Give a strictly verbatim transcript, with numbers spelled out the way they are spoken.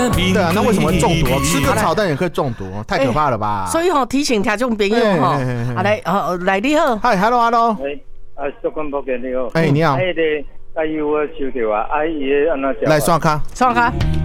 对啊，那为什么会中毒？吃个炒蛋也可以中毒，太可怕了吧？ 所以吼提醒听众朋友吼，啊来，哦来你好， 嗨 ，hello，hello， 哎，啊，小关宝哥你好， 哎，你好， 哎，的，哎，有我手机话，哎，伊安怎？ 来刷卡， 刷卡。